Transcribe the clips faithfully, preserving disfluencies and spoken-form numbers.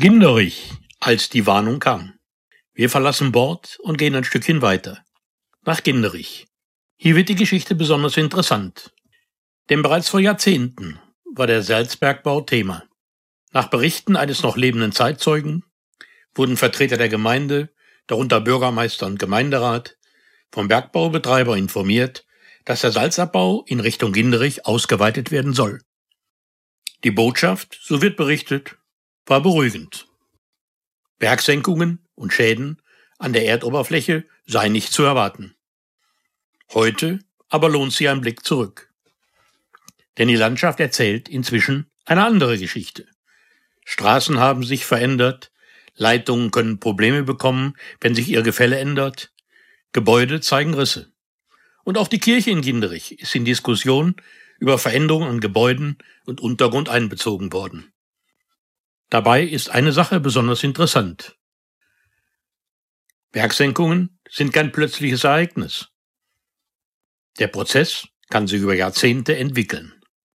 Ginderich, als die Warnung kam. Wir verlassen Bord und gehen ein Stückchen weiter. Nach Ginderich. Hier wird die Geschichte besonders interessant. Denn bereits vor Jahrzehnten war der Salzbergbau Thema. Nach Berichten eines noch lebenden Zeitzeugen wurden Vertreter der Gemeinde, darunter Bürgermeister und Gemeinderat, vom Bergbaubetreiber informiert, dass der Salzabbau in Richtung Ginderich ausgeweitet werden soll. Die Botschaft, so wird berichtet, war beruhigend. Bergsenkungen und Schäden an der Erdoberfläche seien nicht zu erwarten. Heute aber lohnt sich ein Blick zurück. Denn die Landschaft erzählt inzwischen eine andere Geschichte. Straßen haben sich verändert, Leitungen können Probleme bekommen, wenn sich ihr Gefälle ändert, Gebäude zeigen Risse. Und auch die Kirche in Ginderich ist in Diskussion über Veränderungen an Gebäuden und Untergrund einbezogen worden. Dabei ist eine Sache besonders interessant. Bergsenkungen sind kein plötzliches Ereignis. Der Prozess kann sich über Jahrzehnte entwickeln.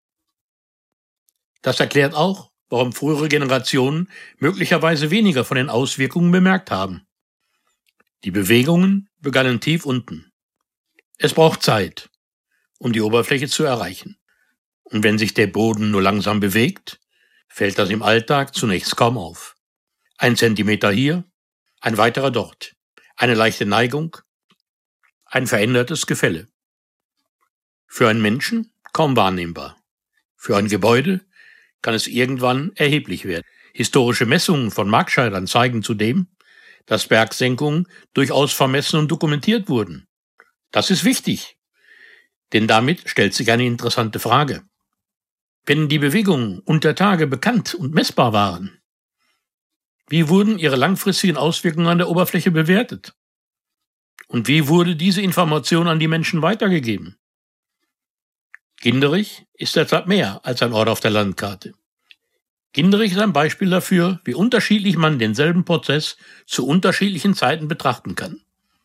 Das erklärt auch, warum frühere Generationen möglicherweise weniger von den Auswirkungen bemerkt haben. Die Bewegungen begannen tief unten. Es braucht Zeit, um die Oberfläche zu erreichen. Und wenn sich der Boden nur langsam bewegt, fällt das im Alltag zunächst kaum auf. Ein Zentimeter hier, ein weiterer dort, eine leichte Neigung, ein verändertes Gefälle. Für einen Menschen kaum wahrnehmbar. Für ein Gebäude kann es irgendwann erheblich werden. Historische Messungen von Markscheidern zeigen zudem, dass Bergsenkungen durchaus vermessen und dokumentiert wurden. Das ist wichtig, denn damit stellt sich eine interessante Frage. Wenn die Bewegungen unter Tage bekannt und messbar waren, wie wurden ihre langfristigen Auswirkungen an der Oberfläche bewertet? Und wie wurde diese Information an die Menschen weitergegeben? Ginderich ist deshalb mehr als ein Ort auf der Landkarte. Ginderich ist ein Beispiel dafür, wie unterschiedlich man denselben Prozess zu unterschiedlichen Zeiten betrachten kann.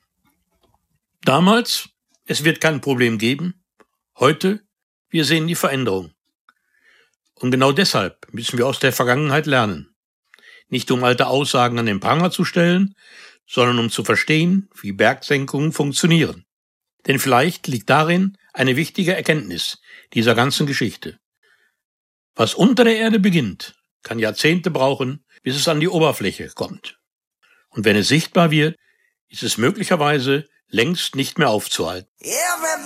Damals, es wird kein Problem geben. Heute, wir sehen die Veränderung. Und genau deshalb müssen wir aus der Vergangenheit lernen. Nicht um alte Aussagen an den Pranger zu stellen, sondern um zu verstehen, wie Bergsenkungen funktionieren. Denn vielleicht liegt darin eine wichtige Erkenntnis dieser ganzen Geschichte. Was unter der Erde beginnt, kann Jahrzehnte brauchen, bis es an die Oberfläche kommt. Und wenn es sichtbar wird, ist es möglicherweise längst nicht mehr aufzuhalten.